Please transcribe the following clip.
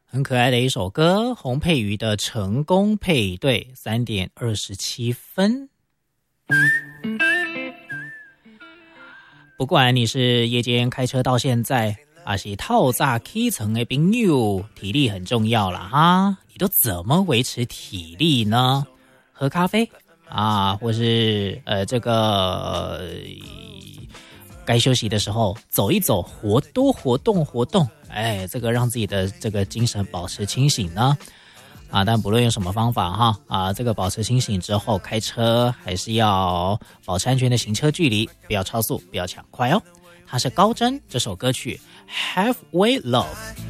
很可爱的一首歌，洪佩瑜的成功配对，3点27分。不管你是夜间开车到现在，还是透早起床的朋友，体力很重要啦哈。你都怎么维持体力呢？喝咖啡啊，或是该休息的时候走一走，活动，哎，这个让自己的这个精神保持清醒呢。但不论用什么方法哈，这个保持清醒之后开车还是要保持安全的行车距离，不要超速，不要抢快哦。它是高真这首歌曲 Halfway Love。